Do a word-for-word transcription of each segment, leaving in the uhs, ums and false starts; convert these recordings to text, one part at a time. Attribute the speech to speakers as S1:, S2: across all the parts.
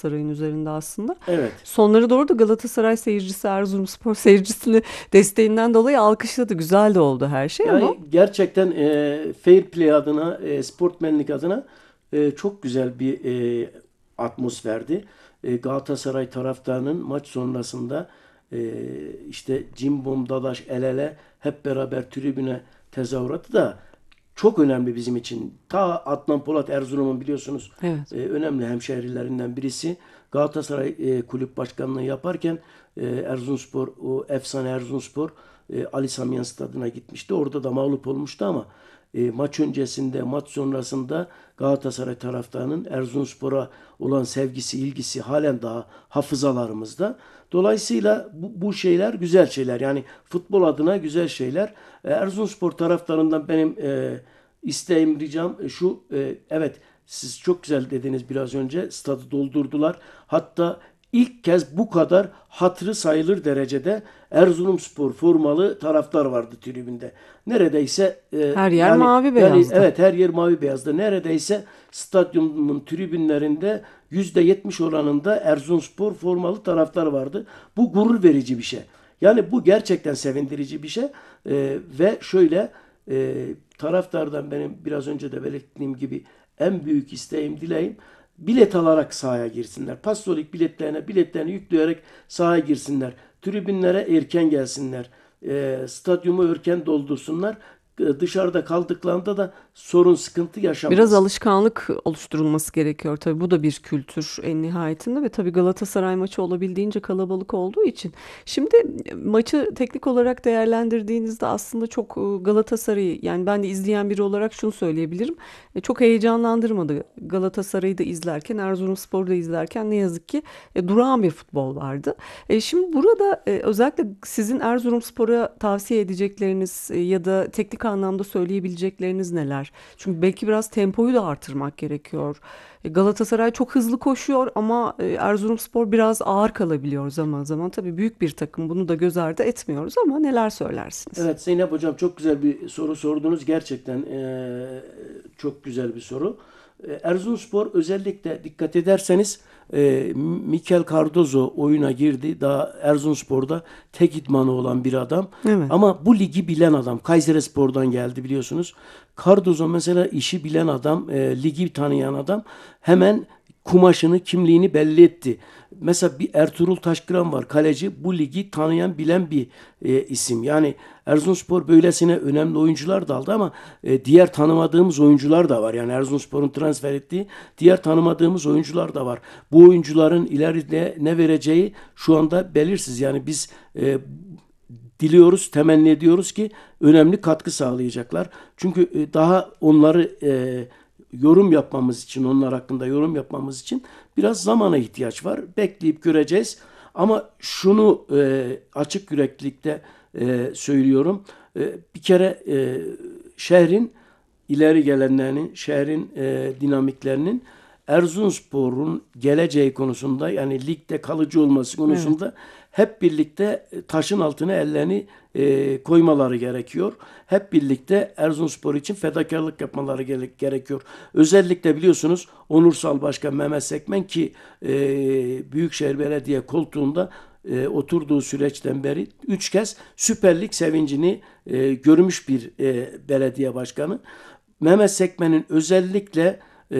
S1: Galatasaray'ın üzerinde aslında.
S2: Evet.
S1: Sonları doğru da Galatasaray seyircisi Erzurumspor seyircisini desteğinden dolayı alkışladı. Güzel de oldu her şey ama
S2: Yani gerçekten e, fair play adına, e, sportmenlik adına e, çok güzel bir e, atmosferdi. E, Galatasaray taraftarının maç sonrasında e, işte Cimbom, Dadaş el ele hep beraber tribüne tezahüratı da çok önemli bizim için. Ta Adnan Polat Erzurum'un biliyorsunuz
S1: evet.
S2: e, önemli hemşehrilerinden birisi. Galatasaray e, kulüp başkanlığı yaparken e, Erzurumspor, o efsane Erzurumspor e, Ali Samiyen Stadı'na gitmişti. Orada da mağlup olmuştu ama e, maç öncesinde, maç sonrasında Galatasaray taraftarının Erzurumspor'a olan sevgisi, ilgisi halen daha hafızalarımızda. Dolayısıyla bu, bu şeyler güzel şeyler. Yani futbol adına güzel şeyler. E, Erzurumspor taraftarından benim e, isteğim, ricam e, şu. E, evet, siz çok güzel dediniz biraz önce. Stadı doldurdular. Hatta ilk kez bu kadar hatırı sayılır derecede Erzurumspor formalı taraftar vardı tribünde. Neredeyse e,
S1: Her yer
S2: yani
S1: mavi
S2: yani
S1: beyazdı.
S2: evet, her yer mavi beyazdı. Neredeyse stadyumun tribünlerinde yüzde yetmiş oranında Erzurumspor formalı taraftar vardı. Bu gurur verici bir şey. Yani bu gerçekten sevindirici bir şey. E, ve şöyle, e, taraftardan benim biraz önce de belirttiğim gibi en büyük isteğim, dileğim, bilet alarak sahaya girsinler. Pasolik biletlerine biletlerini yükleyerek sahaya girsinler. Tribünlere erken gelsinler. E, stadyumu erken doldursunlar. E, dışarıda kaldıklarında da sorun, sıkıntı
S1: Biraz
S2: yaşamasın.
S1: alışkanlık oluşturulması gerekiyor tabii. Bu da bir kültür en nihayetinde ve tabii Galatasaray maçı olabildiğince kalabalık olduğu için. Şimdi e, maçı teknik olarak değerlendirdiğinizde aslında çok e, Galatasaray'ı yani ben de izleyen biri olarak şunu söyleyebilirim. E, Çok heyecanlandırmadı Galatasaray'ı da izlerken, Erzurumspor'u da izlerken ne yazık ki e, durağan bir futbol vardı. E, Şimdi burada e, özellikle sizin Erzurumspor'a tavsiye edecekleriniz e, ya da teknik anlamda söyleyebilecekleriniz neler? Çünkü belki biraz tempoyu da artırmak gerekiyor. E, Galatasaray çok hızlı koşuyor ama e, Erzurumspor biraz ağır kalabiliyor zaman zaman. Tabii büyük bir takım bunu da göz ardı etmiyoruz ama neler söylersiniz?
S2: Evet Zeynep Hocam, çok güzel bir soru sordunuz. Gerçekten eee, çok güzel bir soru. E, Erzurumspor, özellikle dikkat ederseniz, e, Mikel Cardozo oyuna girdi. Daha Erzurumspor'da tek idmanı olan bir adam.
S1: Evet.
S2: Ama bu ligi bilen adam. Kayserispor'dan geldi biliyorsunuz. Cardozo mesela işi bilen adam, e, ligi tanıyan adam. Hemen kumaşını, kimliğini belli etti. Mesela bir Ertuğrul Taşkıran var, kaleci. Bu ligi tanıyan, bilen bir e, isim. Yani Erzurumspor böylesine önemli oyuncular da aldı ama e, diğer tanımadığımız oyuncular da var. Yani Erzurumspor'un transfer ettiği diğer tanımadığımız oyuncular da var. Bu oyuncuların ileride ne vereceği şu anda belirsiz. Yani biz e, diliyoruz, temenni ediyoruz ki önemli katkı sağlayacaklar. Çünkü e, daha onları e, yorum yapmamız için, onlar hakkında yorum yapmamız için biraz zamana ihtiyaç var. Bekleyip göreceğiz. Ama şunu e, açık yüreklilikte e, söylüyorum. E, bir kere e, şehrin ileri gelenlerinin, şehrin e, dinamiklerinin Erzurumspor'un geleceği konusunda, yani ligde kalıcı olması
S1: Evet.
S2: konusunda hep birlikte taşın altına ellerini e, koymaları gerekiyor. Hep birlikte Erzurumspor için fedakarlık yapmaları gerekiyor. Özellikle biliyorsunuz Onursal Başkan Mehmet Sekmen ki e, Büyükşehir Belediye koltuğunda e, oturduğu süreçten beri üç kez Süper Lig sevincini e, görmüş bir e, belediye başkanı. Mehmet Sekmen'in özellikle e,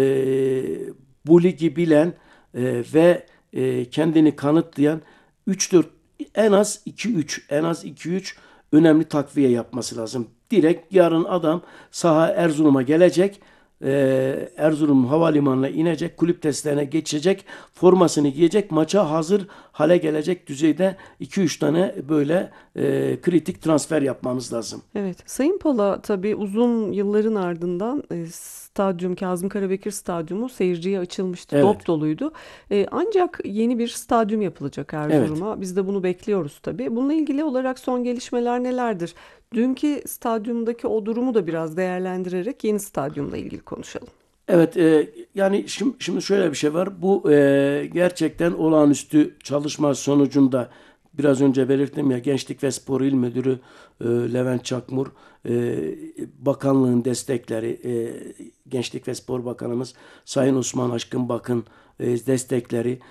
S2: bu ligi bilen e, ve e, kendini kanıtlayan üç dört, en az iki üç en az iki üç önemli takviye yapması lazım. Direkt yarın adam saha Erzurum'a gelecek. e, Erzurum Havalimanı'na inecek, kulüp testlerine geçecek, formasını giyecek, maça hazır hale gelecek düzeyde iki üç tane böyle e, kritik transfer yapmamız lazım.
S1: Evet, Sayın Pala tabii uzun yılların ardından e, stadyum Kazım Karabekir Stadyumu seyirciye açılmıştı. Dop
S2: Evet,
S1: doluydu. E, ancak yeni bir stadyum yapılacak
S2: evet.
S1: Erzurum'a. Biz de bunu bekliyoruz tabii. Bununla ilgili olarak son gelişmeler nelerdir? Dünkü stadyumdaki o durumu da biraz değerlendirerek yeni stadyumla ilgili konuşalım.
S2: Evet, e, yani şimdi, şimdi şöyle bir şey var. Bu e, gerçekten olağanüstü çalışma sonucunda biraz önce belirttim ya, Gençlik ve Spor İl Müdürü e, Levent Çakmur, e, bakanlığın destekleri, e, Gençlik ve Spor Bakanımız Sayın Osman Aşkın Bakın e, destekleri,